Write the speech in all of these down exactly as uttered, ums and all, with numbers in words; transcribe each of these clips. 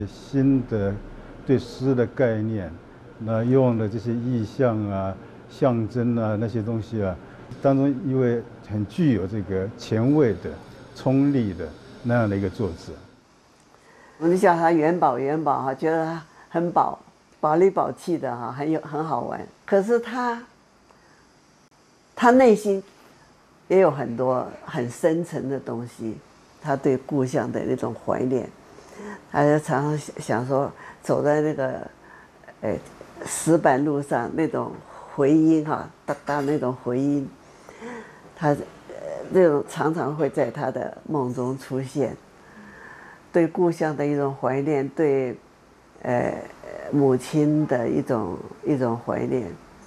新的对诗的概念，那用的这些意象啊、象征啊那些东西啊，当中一位很具有这个前卫的、冲力的那样的一个作者。 我们叫他元宝，元宝哈，觉得他很宝，宝里宝气的哈，很有很好玩。可是他，他内心也有很多很深层的东西，他对故乡的那种怀念。他就常常想说，走在那个，呃，石板路上那种回音哈，哒哒那种回音，他，呃，那种常常会在他的梦中出现。对故乡的一种怀念，对，呃，母亲的一种一种怀念，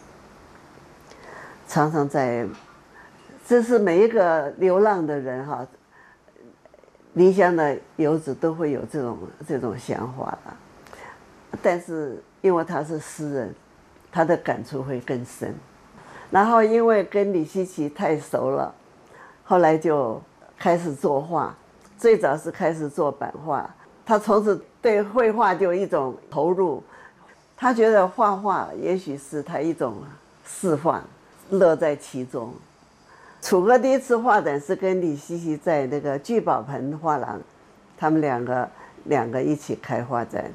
常常在，这是每一个流浪的人哈。离乡的游子都会有这种这种想法了，但是因为他是诗人，他的感触会更深。然后因为跟李希奇太熟了，后来就开始作画，最早是开始做版画。他从此对绘画就一种投入，他觉得画画也许是他一种释放，乐在其中。楚歌第一次画展是跟李希奇在那个聚宝盆画廊，他们两个两个一起开画展。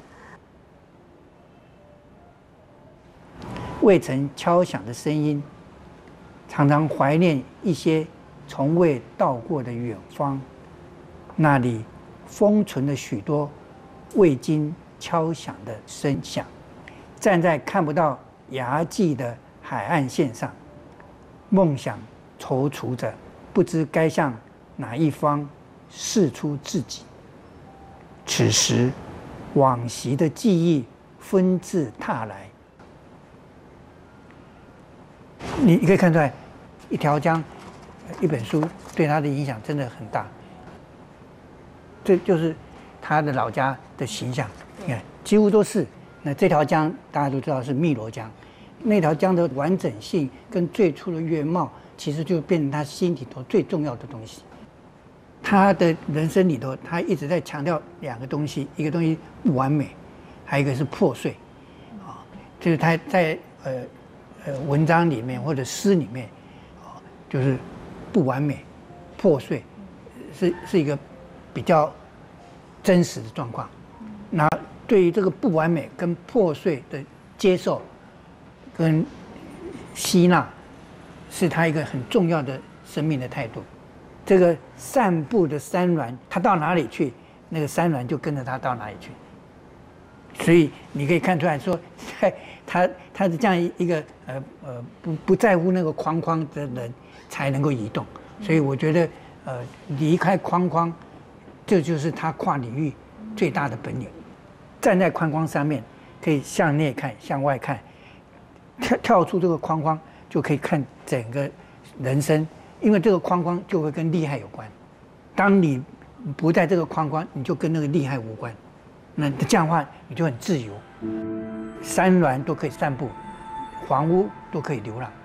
未曾敲响的声音，常常怀念一些从未到过的远方，那里封存了许多未经敲响的声响。站在看不到崖际的海岸线上，梦想踌躇着，不知该向哪一方释出自己。此时，往昔的记忆纷至沓来。你可以看出来，一条江，一本书对他的影响真的很大。这就是他的老家的形象，你看，几乎都是。那这条江大家都知道是汨罗江，那条江的完整性跟最初的原貌。其实就变成他心里头最重要的东西。他的人生里头，他一直在强调两个东西，一个东西不完美，还有一个是破碎。啊，就是他在呃呃文章里面或者诗里面，啊，就是不完美、破碎，是是一个比较真实的状况。那对于这个不完美跟破碎的接受跟吸纳，是他一个很重要的生命的态度。这个散步的山峦，他到哪里去，那个山峦就跟着他到哪里去。所以你可以看出来说，他他是这样一个呃呃不不在乎那个框框的人才能够移动。所以我觉得呃离开框框，这就是他跨领域最大的本领。站在框框上面，可以向内看，向外看，跳跳出这个框框。就可以看整个人生，因为这个框框就会跟厉害有关。当你不在这个框框，你就跟那个厉害无关。那这样的话，你就很自由。山峦都可以散步，房屋都可以流浪。